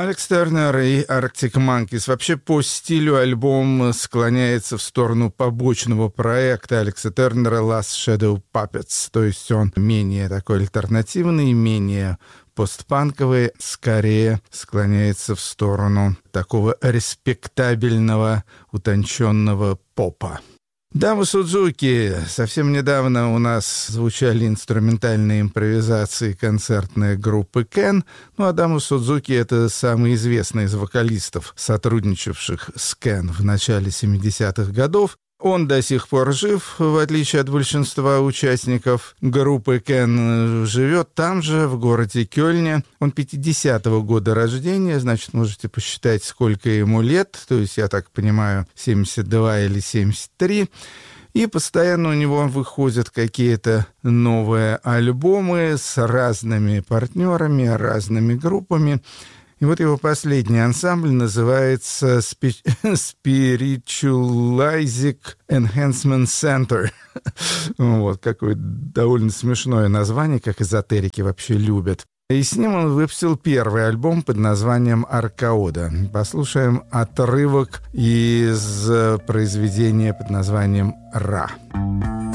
Алекс Тернер и Arctic Monkeys. Вообще по стилю альбом склоняется в сторону побочного проекта Алекса Тернера Last Shadow Puppets. То есть он менее такой альтернативный, менее постпанковый, скорее склоняется в сторону такого респектабельного, утонченного попа. Даму Судзуки. Совсем недавно у нас звучали инструментальные импровизации концертной группы Кен. Ну, а Даму Судзуки — это самый известный из вокалистов, сотрудничавших с Кен в начале 70-х годов. Он до сих пор жив, в отличие от большинства участников группы Кен. Живет там же, в городе Кёльне. Он 50-го года рождения, значит, можете посчитать, сколько ему лет. То есть, я так понимаю, 72 или 73. И постоянно у него выходят какие-то новые альбомы с разными партнерами, разными группами. И вот его последний ансамбль называется Spiritualizic Enhancement Center. Вот, какое довольно смешное название, как эзотерики вообще любят. И с ним он выпустил первый альбом под названием «Аркаода». Послушаем отрывок из произведения под названием «Ра».